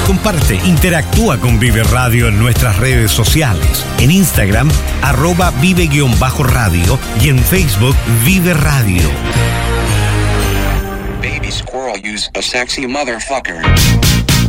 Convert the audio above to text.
Comparte, interactúa con Vive Radio en nuestras redes sociales. En Instagram, @vive_radio y en Facebook, Vive Radio. Baby squirrel use a sexy motherfucker.